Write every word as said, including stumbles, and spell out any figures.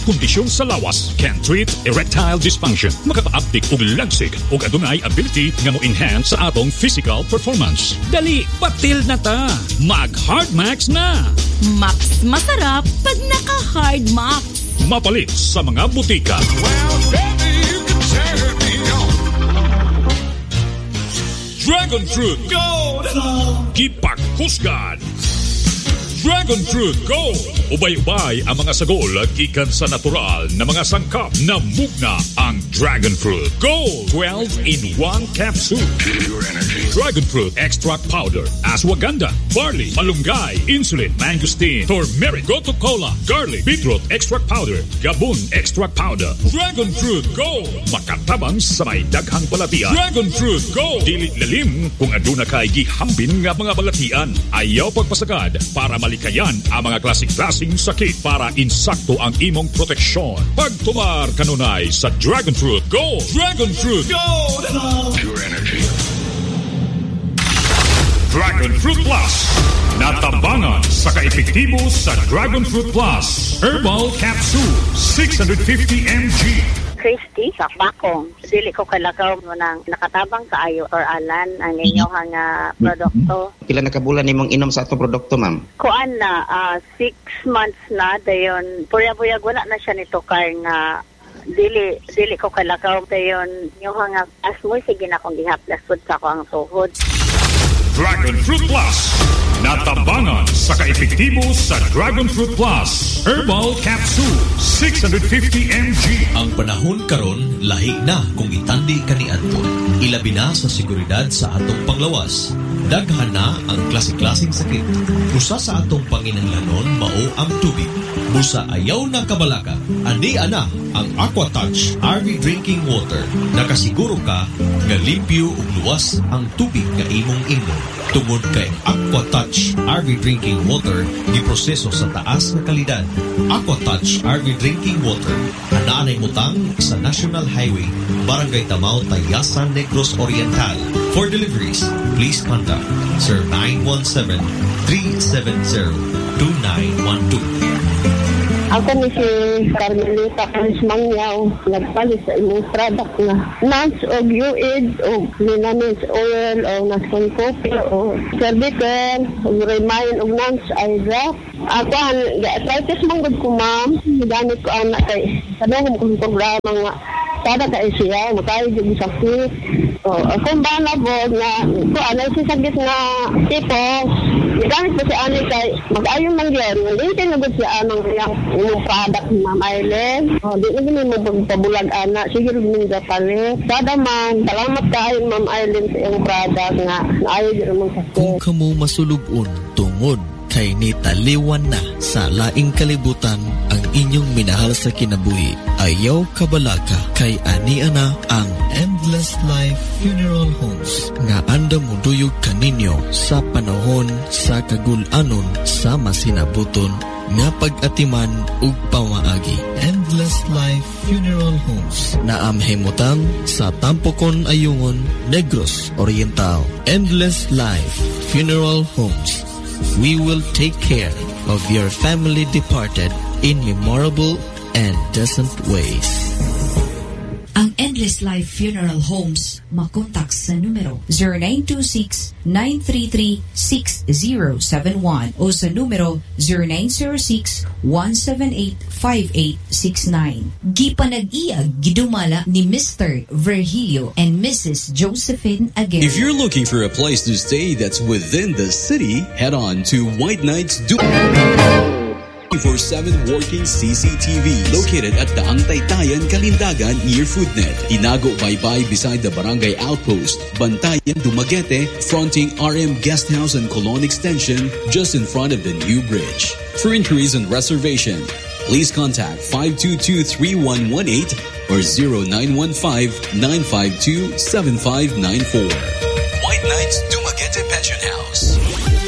kondisyon sa lawas can treat erectile dysfunction. Makaka-uptik og lagsig og adunay ability nga mo-enhance sa atong physical performance. Dali, batil na ta. Mag-Hard Max na. Max masarap pag naka-Hard Max. Mapalit sa mga butika. Well, baby, you can turn me on. Dragon Fruit Gold. Gipak Husgan. Dragon Fruit Gold. Ubay-ubay ang mga sagol gikan sa natural na mga sangkap na mugna ang Dragon Fruit Gold. twelve in one capsule. Pure energy. Dragon Fruit Extract Powder, Ashwagandha, Barley, Malunggay, Insulin, Mangosteen, Turmeric, Gotu Cola, Garlic, Beetroot Extract Powder, Gabon Extract Powder. Dragon Fruit Gold. Makatabang sa may daghang balatian. Dragon Fruit Gold. Dili lalim kung aduna kay gihambin nga mga balatian. Ayaw pagpasagad para malikayan ang mga klasik-klasing sakit para insakto ang imong proteksyon. Pagtumar kanunay sa Dragon Fruit Gold. Dragon Fruit Gold. Pure energy. Dragon Fruit Plus. Natambangan sa kaepektibo sa Dragon Fruit Plus. Herbal Capsule. six hundred fifty milligrams. Christy sa Bakong. Dili ko kalakaw mo ng nakatabang kaayo or alan ang inyong nga produkto. Pila na kabulan nimong inom sa atong produkto, ma'am? Kuan na, uh, six months na, dayon, purya-purya wala na siya nito kar nga dili dili ko kalakaw dayon inyong nga asmoy sige na kong gihaplas pud sa ko ang tuhod. Dragon Fruit Plus. Natambangan sa kaepektibo sa Dragon Fruit Plus. Herbal Capsule. six hundred fifty milligrams. Ang panahon karon lahi na kung itandi kaniadto. Ilabi na sa seguridad sa atong panglawas. Daghan na ang klase-klaseng sakit. Usa sa atong panginahanglanon mao ang tubig. Busa ayaw na kabalaka. Andi ana ang AquaTouch R V Drinking Water. Nakasiguro ka nga limpyo ug luwas ang tubig nga imong inom. Tungod kay AquaTouch R V Drinking Water giproseso sa taas nga kalidad. AquaTouch R V Drinking Water anaanay mutang sa National Highway, Barangay Tamao, Tayasan, Negros Oriental. For deliveries, please contact zero nine one seven, three seven zero, two nine one two. Ako ni si Carmelita Cruz Mangyaw, nagpalis sa imong product na nuts o U-Id o linanins oil o nasong kopi o cervical o remind o nuts eye drop. Ako ang arthritis manggod ko, ma'am. Gamit ko anak kay tanong kong programa nga sada ka siya, makayo yung sakit. O, kung ba na po na ko ano si sakit na tipos, gamit po si Ani kay mag-ayon man yan. Hindi tinagod si Anong yung product na Mailen. O, di na gini mo pagpabulag anak. Sige rin mong gapalit. Sada man, salamat kayo Ma'am Aileen sa iyong product nga naayon yung mong sakit. Kung kamo masulubon tungod kay nitaliwan na sa laing kalibutan ang inyong minahal sa kinabuhi, ayaw kabalaka kay ani ana ang Endless Life Funeral Homes nga anda mo duyog kaninyo sa panahon sa kagulanon sa masinabuton nga pag-atiman ug pamaagi. Endless Life Funeral Homes na amhimutang sa Tampokon Ayungon, Negros Oriental. Endless Life Funeral Homes. We will take care of your family departed in memorable and decent ways. Ang Endless Life Funeral Homes, makontak sa numero zero nine two six, nine three three, six zero seven one o sa numero zero nine zero six, one seven eight, five eight six nine. Gipanag-iyag gidumala ni Mister Virgilio and Missus Josephine Aguirre. If you're looking for a place to stay that's within the city, head on to White Knights Du twenty-four seven working C C T V located at Daang Taytayan, Kalindagan near Foodnet. Inago Baybay beside the Barangay Outpost, Bantayan, Dumaguete, fronting R M Guest House and Colon Extension just in front of the new bridge. For inquiries and reservation, please contact five two two, three one one eight or zero nine one five, nine five two, seven five nine four. White Knights Du